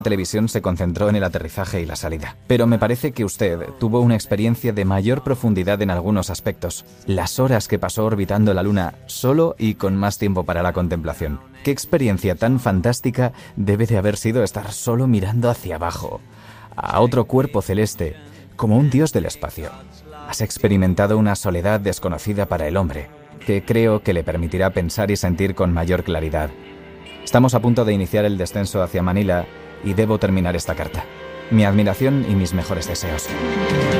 televisión se concentró en el aterrizaje y la salida. Pero me parece que usted tuvo una experiencia de mayor profundidad en algunos aspectos. Las horas que pasó orbitando la Luna solo y con más tiempo para la contemplación. ¿Qué experiencia tan fantástica debe de haber sido estar solo mirando hacia abajo, a otro cuerpo celeste, como un dios del espacio? Has experimentado una soledad desconocida para el hombre, que creo que le permitirá pensar y sentir con mayor claridad. Estamos a punto de iniciar el descenso hacia Manila y debo terminar esta carta. Mi admiración y mis mejores deseos.